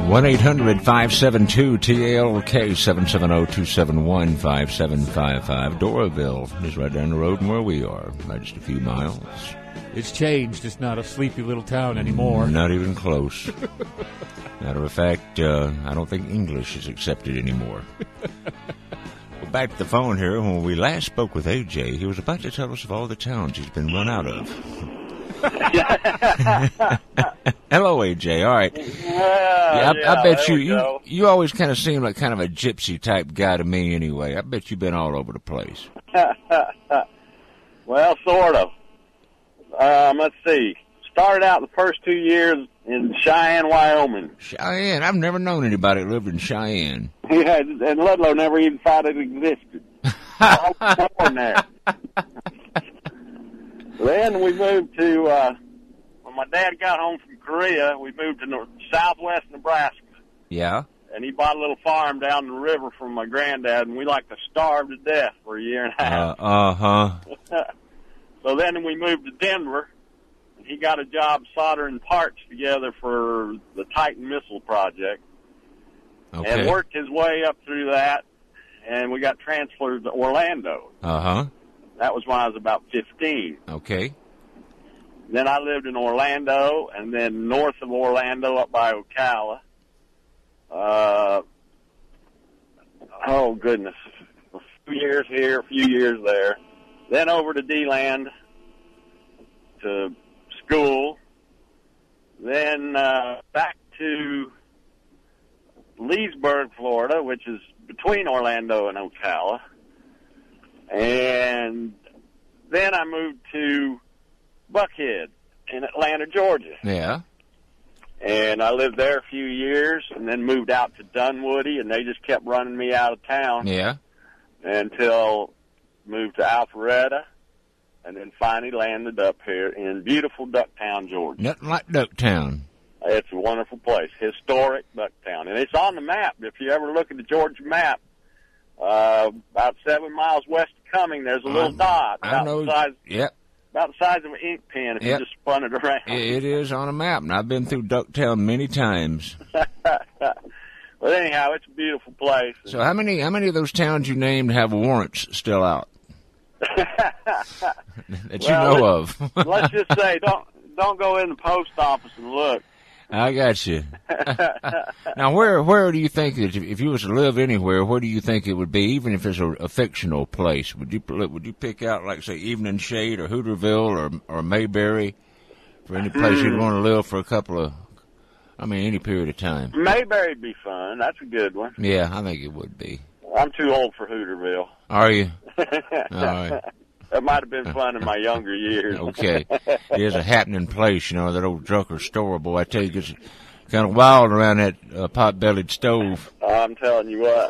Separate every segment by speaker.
Speaker 1: 1-800-572-TALK, 770-271-5755. Doraville is right down the road from where we are, right just a few miles.
Speaker 2: It's changed. It's not a sleepy little town anymore.
Speaker 1: Not even close. Matter of fact, I don't think English is accepted anymore. Well, back to the phone here. When we last spoke with AJ, he was about to tell us of all the towns he's been run out of. Hello, AJ. All right. I bet you always kind of seem like kind of a gypsy type guy to me anyway. I bet you've been all over the place.
Speaker 3: Well, sort of. Let's see. Started out the first 2 years in Cheyenne, Wyoming.
Speaker 1: Cheyenne? I've never known anybody that lived in Cheyenne.
Speaker 3: Yeah, and Ludlow never even thought it existed. I was born there. Then we moved to, when my dad got home from Korea, we moved to southwest Nebraska.
Speaker 1: Yeah.
Speaker 3: And he bought a little farm down the river from my granddad, and we like to starve to death for a year and a half. So then we moved to Denver, and he got a job soldering parts together for the Titan missile project.
Speaker 1: Okay.
Speaker 3: And worked his way up through that, and we got transferred to Orlando. That was when I was about 15.
Speaker 1: Okay.
Speaker 3: Then I lived in Orlando, and then north of Orlando up by Ocala. Oh, goodness. A few years here, a few years there. Then over to D-Land to school. Then back to Leesburg, Florida, which is between Orlando and Ocala. And then I moved to Buckhead in Atlanta, Georgia.
Speaker 1: Yeah.
Speaker 3: And I lived there a few years and then moved out to Dunwoody, and they just kept running me out of town.
Speaker 1: Yeah.
Speaker 3: Until moved to Alpharetta, and then finally landed up here in beautiful Ducktown, Georgia.
Speaker 1: Nothing like Ducktown.
Speaker 3: It's a wonderful place, historic Ducktown. And it's on the map. If you ever look at the Georgia map, about 7 miles west of Cumming, there's a little dot about the size of an ink pen if you just spun it around.
Speaker 1: It is on a map, and I've been through Ducktown many times.
Speaker 3: But anyhow, it's a beautiful place.
Speaker 1: So how many of those towns you named have warrants still out? That you know of.
Speaker 3: Let's just say, don't go in the post office and look.
Speaker 1: I got you. Now, where do you think that if you was to live anywhere, where do you think it would be? Even if it's a fictional place, would you pick out like say Evening Shade or Hooterville or Mayberry for any place you'd want to live for any period of time?
Speaker 3: Mayberry'd be fun. That's a good one.
Speaker 1: Yeah, I think it would be.
Speaker 3: I'm too old for Hooterville.
Speaker 1: Are you? All right.
Speaker 3: That might have been fun in my younger years.
Speaker 1: Okay. It is a happening place, that old Drucker store, boy. I tell you, it gets kind of wild around that pot-bellied stove.
Speaker 3: I'm telling you what.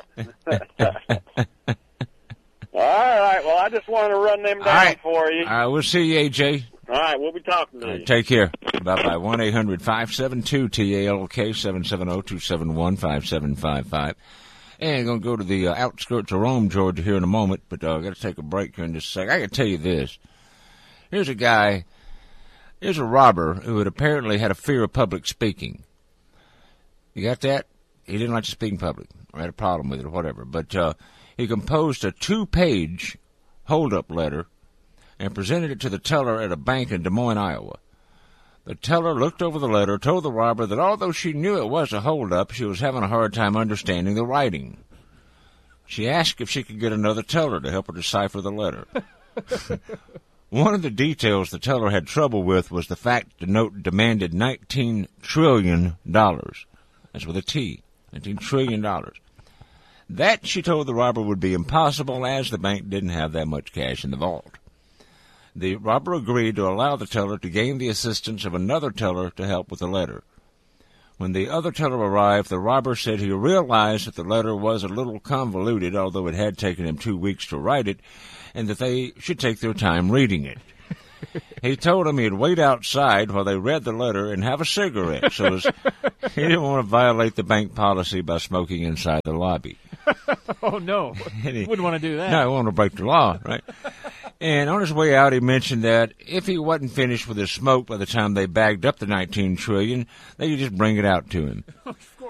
Speaker 3: All right. Well, I just wanted to run them down for you.
Speaker 1: All right. We'll see you, AJ.
Speaker 3: All right. We'll be talking to you.
Speaker 1: Take care. Bye-bye. 1-800-572-TALK, 770-271-5755. And going to go to the outskirts of Rome, Georgia, here in a moment, but I've got to take a break here in just a second. I got to tell you this. Here's a robber who had apparently had a fear of public speaking. You got that? He didn't like to speak in public, or had a problem with it, or whatever. But he composed a 2-page hold-up letter and presented it to the teller at a bank in Des Moines, Iowa. The teller looked over the letter, told the robber that although she knew it was a hold-up, she was having a hard time understanding the writing. She asked if she could get another teller to help her decipher the letter. One of the details the teller had trouble with was the fact the note demanded $19 trillion. That's with a T, $19 trillion. That, she told the robber, would be impossible as the bank didn't have that much cash in the vault. The robber agreed to allow the teller to gain the assistance of another teller to help with the letter. When the other teller arrived, the robber said he realized that the letter was a little convoluted, although it had taken him 2 weeks to write it, and that they should take their time reading it. He told them he'd wait outside while they read the letter and have a cigarette, so he didn't want to violate the bank policy by smoking inside the lobby.
Speaker 2: Oh, no. Wouldn't want to do that.
Speaker 1: No, he wanted to break the law, right? And on his way out, he mentioned that if he wasn't finished with his smoke by the time they bagged up the $19 trillion, they could just bring it out to him.
Speaker 2: Of course.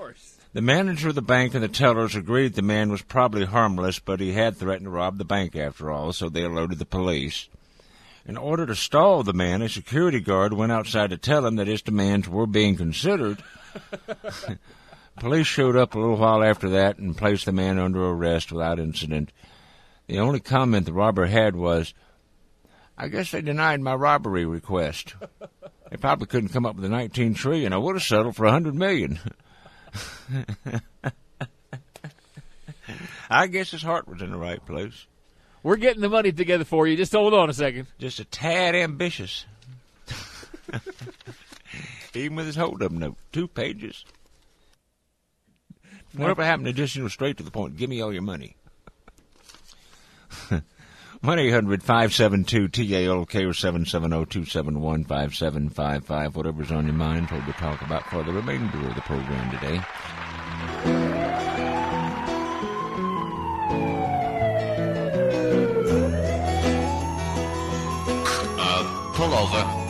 Speaker 2: course.
Speaker 1: The manager of the bank and the tellers agreed the man was probably harmless, but he had threatened to rob the bank after all, so they alerted the police. In order to stall the man, a security guard went outside to tell him that his demands were being considered. Police showed up a little while after that and placed the man under arrest without incident. The only comment the robber had was, "I guess they denied my robbery request. They probably couldn't come up with the $19 trillion. I would have settled for $100 million." I guess his heart was in the right place.
Speaker 2: We're getting the money together for you. Just hold on a second.
Speaker 1: Just a tad ambitious. Even with his hold-up note, 2 pages. Whatever happened to just, straight to the point, give me all your money. 1-800-572-TALK or 770-271-5755. Whatever's on your mind, told to talk about for the remainder of the program today.
Speaker 4: Pull over.